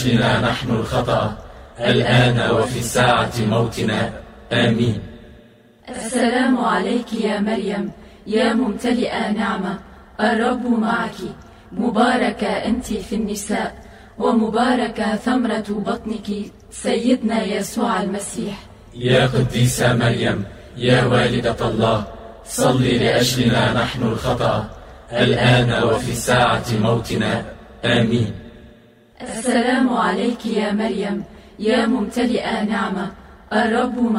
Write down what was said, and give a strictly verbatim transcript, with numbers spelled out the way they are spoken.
لأجلنا نحن الخطأ الآن وفي ساعة موتنا. آمين. السلام عليك يا مريم يا ممتلئة نعمة، الرب معك، مباركة أنت في النساء، ومباركة ثمرة بطنك سيدنا يسوع المسيح. يا قديسة مريم يا والدة الله، صلي لأجلنا نحن الخطأ الآن وفي ساعة موتنا. آمين. السلام عليك يا مريم يا ممتلئة نعمة، الرب